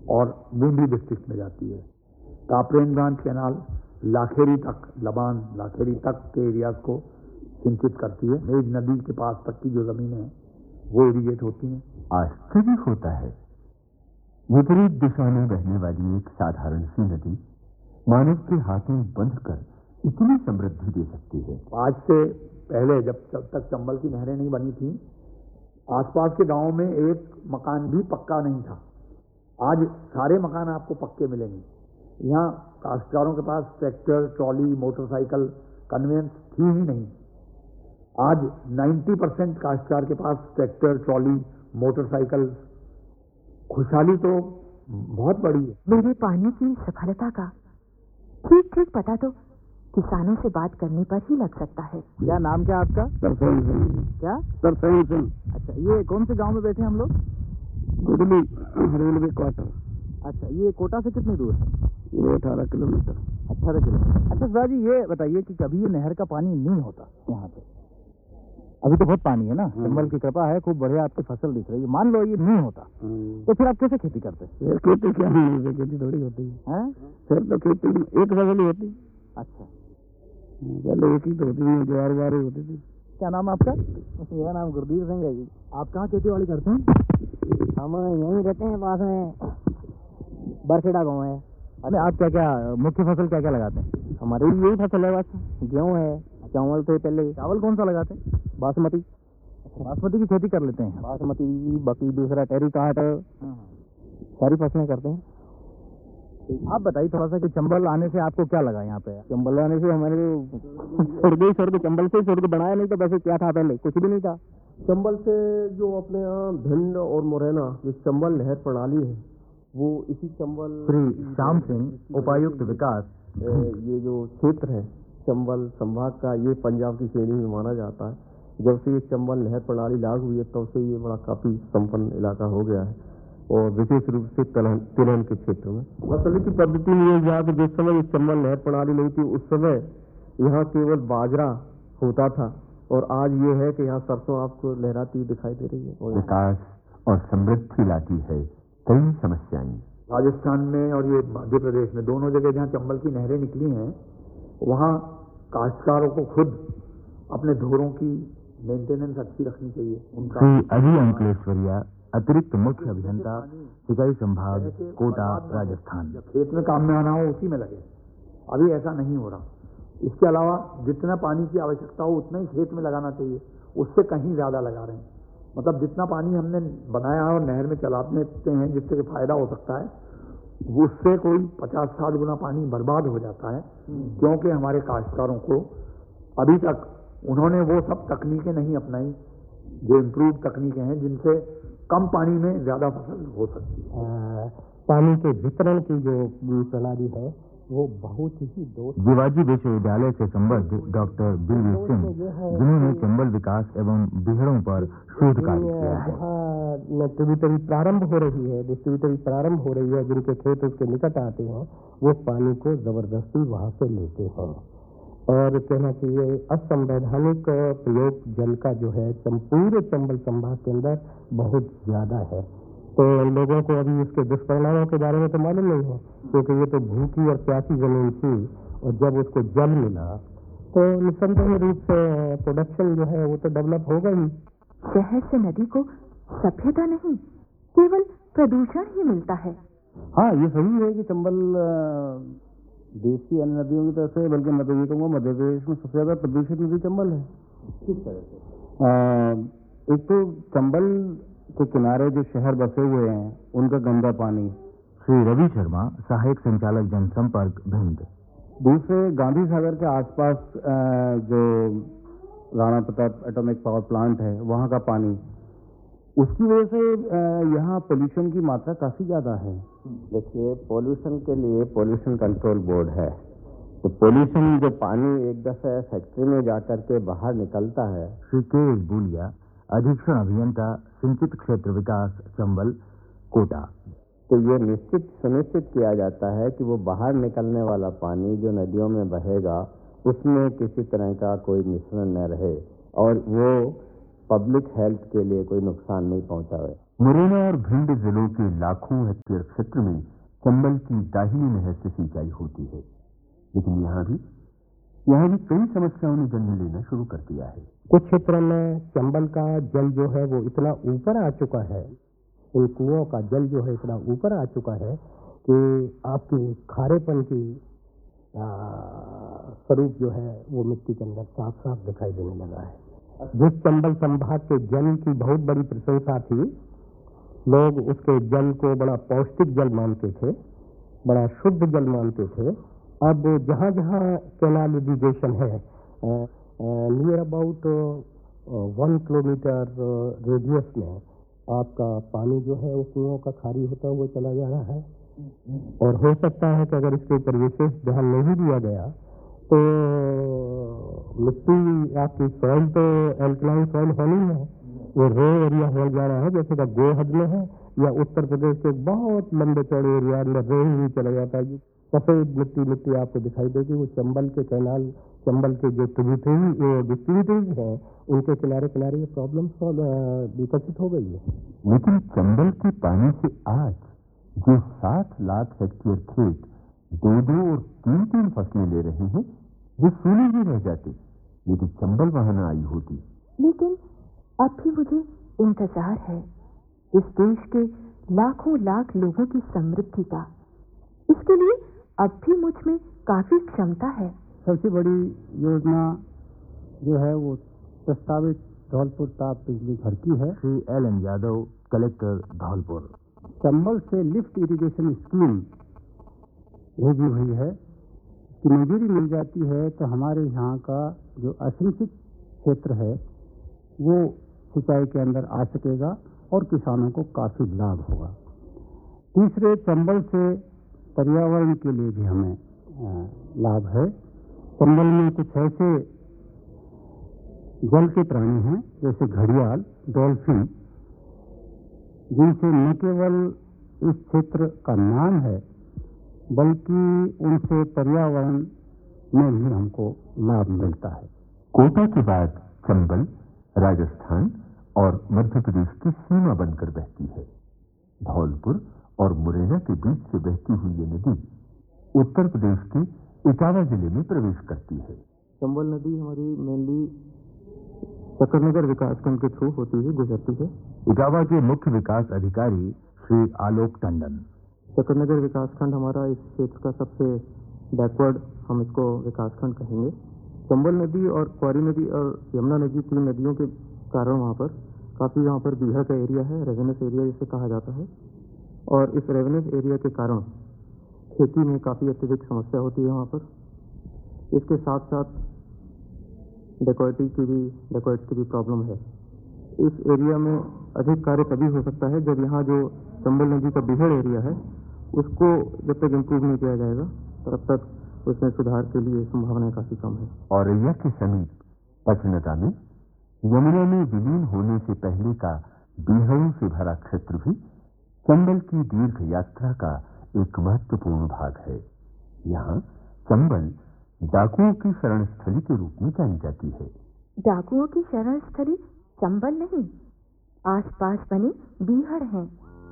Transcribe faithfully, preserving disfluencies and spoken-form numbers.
और बूंदी डिस्ट्रिक्ट में जाती है। कापरेन ब्रांच कैनाल लाखेरी तक, लबान लाखेरी तक के एरियाज को सिंचित करती है। मेघ नदी के पास तक की जो जमीनें हैं वो इरीगेट होती हैं। आश्चर्य होता है, विपरीत दिशा में बहने वाली एक साधारण सी नदी मानव के हाथों बंधकर इतनी समृद्धि दे सकती है। आज से पहले जब जब तक चंबल की नहरें नहीं बनी थी, आसपास के गांवों में एक मकान भी पक्का नहीं था। आज सारे मकान आपको पक्के मिलेंगे। यहाँ काश्तकारों के पास ट्रैक्टर, ट्रॉली, मोटरसाइकिल, कन्वेंस थी ही नहीं। आज नब्बे परसेंट काश्तकार के पास ट्रैक्टर, ट्रॉली, मोटरसाइकिल, खुशहाली तो बहुत बड़ी है। मेरे पानी की सफलता का ठीक ठीक पता तो किसानों से बात करने पर ही लग सकता है। क्या नाम क्या आपका? सरसैन सिंह। क्या? सरसैन सिंह। अच्छा, ये कौन से गांव में बैठे हम लोग? Goodly railway quarter. अच्छा, ये कोटा से कितनी दूर है? ये अठारह किलोमीटर। अठारह किलोमीटर। अच्छा सर जी, ये बताइए कि कभी ये नहर का पानी नहीं होता यहाँ पे? अभी तो बहुत पानी है ना, चंबल की कृपा है, खूब बढ़िया आपकी फसल दिख रही है। मान लो ये नहीं होता तो फिर आप कैसे खेती करते? फिर खेती क्या नहीं, खेती थोड़ी होती है। फिर तो खेती एक फसल ही होती। अच्छा, पहले एक ही तो होती है, ज्वार वार होती थी। क्या नाम है आपका? मेरा नाम गुरदीप सिंह है जी। आप कहाँ खेती बाड़ी करते हैं? हम यहीं रहते हैं, पास में बरखेड़ा गाँव है। अरे आप क्या क्या मुख्य फसल क्या क्या लगाते हैं? हमारी यही फसल है, बस गेहूँ है, चावल थे पहले। चावल कौन सा लगाते हैं? बासमती। बासमती की खेती कर लेते हैं? बासमती, बाकी दूसरा टेरी काट, सारी फसलें करते हैं। आप बताइए थोड़ा सा कि चंबल आने से आपको क्या लगा यहाँ पे? चंबल आने से हमारे स्वर्ग स्वर्ग चंबल से स्वर्ग बनाया, नहीं तो वैसे क्या था, पहले कुछ भी नहीं था। चंबल से जो अपने यहाँ भिंड और मुरैना जो चंबल नहर प्रणाली है, वो इसी चंबल। श्री श्याम सिंह, उपायुक्त विकास। ये जो क्षेत्र है चंबल संभाग का, ये पंजाब की श्रेणी में माना जाता है। जब से ये चंबल नहर प्रणाली लागू हुई है तब से ये बड़ा काफी संपन्न इलाका हो गया है, और विशेष रूप से तिलहन तिलहन के क्षेत्र में। फसल की पद्धति में ये यहाँ पे जिस समय ये चंबल नहर प्रणाली नहीं थी, उस समय यहाँ केवल बाजरा होता था, और आज ये है कि यहाँ सरसों आपको लहराती हुई दिखाई दे रही है। विकास और समृद्धि लाती है कई समस्याएं। राजस्थान में और ये मध्य प्रदेश में, दोनों जगह जहाँ चंबल की नहरें निकली हैं, वहाँ काश्तकारों को खुद अपने धोरों की मेंटेनेंस अच्छी रखनी चाहिए। उनका श्री अजय अंकलेश्वरिया, अतिरिक्त मुख्य अभियंता, सिंचाई संभाग, कोटा, राजस्थान। जब खेत में काम में आना हो उसी में लगे। अभी ऐसा नहीं हो रहा। इसके अलावा जितना पानी की आवश्यकता हो उतना ही खेत में लगाना चाहिए, उससे कहीं ज़्यादा लगा रहे हैं। मतलब जितना पानी हमने बनाया और नहर में चलाते हैं जिससे फायदा हो सकता है, उससे कोई पचास साठ गुना पानी बर्बाद हो जाता है, क्योंकि हमारे काश्तकारों को अभी तक उन्होंने वो सब तकनीकें नहीं अपनाई जो इम्प्रूव तकनीकें हैं, जिनसे कम पानी में ज़्यादा फसल हो सकती है। पानी के वितरण की जो प्रणाली है वो बहुत ही दोस्त। जिवाजी विश्वविद्यालय से संबद्ध डॉक्टर बीवी सिंह, जिन्होंने चंबल विकास एवं बिहड़ों पर शोध कार्य किया है। जहाँ ट्रिब्यूटरी प्रारंभ हो रही है, डिस्ट्रीब्यूटरी प्रारंभ हो रही है, जिनके खेत उसके निकट आते हैं, वो पानी को जबरदस्ती वहाँ से लेते हैं। और कहना चाहिए असंवैधानिक प्रयोग जल का जो है पूरे चंबल संभाग के अंदर बहुत ज्यादा है। तो लोगों को अभी इसके दुष्परिणामों के बारे में तो मालूम नहीं है, क्योंकि ये तो भूखी और प्यासी जमीन थी, और जब उसको जल मिला तो निसंदेह रूप से प्रोडक्शन जो है वो तो डेवलप होगा ही। शहर से नदी को सभ्यता नहीं, केवल प्रदूषण ही मिलता है। हाँ, ये सही है कि चंबल देश की अन्य नदियों की तरह से, बल्कि मैं तो ये कहूँगा मध्य प्रदेश में सबसे ज्यादा प्रदूषित नदी चंबल है। किस तरह से? एक तो चंबल के किनारे जो शहर बसे हुए हैं उनका गंदा पानी। श्री रवि शर्मा, सहायक संचालक जनसंपर्क, भिंड। दूसरे गांधी सागर के आसपास जो Rana Pratap atomic power plant है, वहाँ का पानी, उसकी वजह से यहाँ पोल्यूशन की मात्रा काफी ज्यादा है। देखिए, पोल्यूशन के लिए पोल्यूशन कंट्रोल बोर्ड है, तो पोल्यूशन जो पानी एक दफे फैक्ट्री में जाकर के बाहर निकलता है। श्री के एस बूलिया, अधीक्षण अभियंता, सिंचित क्षेत्र विकास, चंबल, कोटा। तो ये निश्चित सुनिश्चित किया जाता है कि वो बाहर निकलने वाला पानी जो नदियों में बहेगा उसमें किसी तरह का कोई मिश्रण न रहे, और वो पब्लिक हेल्थ के लिए कोई नुकसान नहीं पहुंचाए। मुरैना और भिंड जिलों के लाखों हेक्टेयर क्षेत्र में चंबल की दाहिनी नहर से सिंचाई होती है, लेकिन यहाँ भी यहाँ भी कई समस्याओं ने जन्म लेना शुरू कर दिया है। कुछ क्षेत्रों में चंबल का जल जो है वो इतना ऊपर आ चुका है, इन कुओं का जल जो है इतना ऊपर आ चुका है कि आपकी खारेपन की स्वरूप जो है वो मिट्टी के अंदर साफ साफ दिखाई देने लगा है। जिस चंबल संभाग के जल की बहुत बड़ी प्रशंसा थी, लोग उसके जल को बड़ा पौष्टिक जल मानते थे, बड़ा शुद्ध जल मानते थे। अब जहाँ जहाँ कैनाल इरिगेशन है, near about one kilometre radius में आपका पानी जो है वो कुओं का खाली होता हुआ चला जा रहा है। और हो सकता है कि अगर इसके ऊपर विशेष ध्यान नहीं दिया गया तो मिट्टी आपकी सॉइल तो एल्कलाइन सॉइल होनी है, वो रो एरिया हो जा रहा है, जैसे का गोहद में है या उत्तर प्रदेश के बहुत लंबे चौड़े एरिया में रो ही चला जाता है। सफेद मिट्टी मिट्टी आपको दिखाई देगी। वो चंबल के कैनाल, चंबल के जो ट्रिब्यूटरी डिस्ट्रीब्यूटरीज हैं, उनके किनारे किनारे ये प्रॉब्लम विकसित हो गई है। लेकिन चंबल के पानी से आज जो सात लाख हेक्टेयर खेत दो दो और तीन तीन फसलें ले रहे हैं, वो सूने ही रह जाते यदि चंबल वहां न आई होती। लेकिन अब भी मुझे इंतजार है इस देश के लाखों लाख लोगों की समृद्धि का। इसके लिए अब भी मुझ में काफी क्षमता है। सबसे बड़ी योजना जो है वो प्रस्तावित धौलपुर ताप बिजली घर की है। Shri L N Yadav, collector Dholpur. Chambal से लिफ्ट इरिगेशन स्कीम भेजी हुई है कि मंजूरी मिल जाती है तो हमारे यहाँ का जो असिंचित क्षेत्र है वो सिंचाई के अंदर आ सकेगा और किसानों को काफी लाभ होगा। तीसरे, चंबल से पर्यावरण के लिए भी हमें लाभ है। चंबल में कुछ ऐसे जल के प्राणी हैं जैसे घड़ियाल, डॉल्फिन, जिनसे न केवल इस क्षेत्र का नाम है बल्कि उनसे पर्यावरण में भी हमको लाभ मिलता है। कोटा के बाद चंबल राजस्थान और मध्य प्रदेश की सीमा बनकर बहती है। धौलपुर और मुरैना के बीच से बहती हुई ये नदी उत्तर प्रदेश के इटावा जिले में प्रवेश करती है। चंबल नदी हमारी मेनली चक्करनगर विकासखंड के थ्रू होती हुई गुजरती है। इटावा के मुख्य विकास अधिकारी श्री आलोक टंडन। चक्करनगर विकासखंड हमारा इस क्षेत्र का सबसे बैकवर्ड हम इसको विकासखंड कहेंगे। चंबल नदी और क्वारी नदी और यमुना नदी, तीन नदियों के कारण वहाँ पर काफ़ी वहाँ पर बीहड़ का एरिया है, रेवेन्यूस एरिया जिसे कहा जाता है। और इस रेवेन्यूस एरिया के कारण खेती में काफ़ी अत्यधिक समस्या होती है वहाँ पर। इसके साथ साथ डेकोइटी की भी डेकोइट की भी प्रॉब्लम है। इस एरिया में अधिक कार्य तभी हो सकता है जब यहाँ जो चंबल नदी का बीहड़ एरिया है उसको जब तक इम्प्रूव नहीं किया जाएगा तब तक उसमें सुधार के लिए संभावनाएं काफ़ी कम है। औरैया के समीप पचनता में यमुना में विलीन होने से पहले का बीहड़ों से भरा क्षेत्र भी चंबल की दीर्घ यात्रा का एक महत्वपूर्ण भाग है। यहाँ चंबल डाकुओं की शरण स्थली के रूप में जानी जाती है। डाकुओं की शरण स्थली चंबल नहीं, आसपास बने बीहड़ हैं।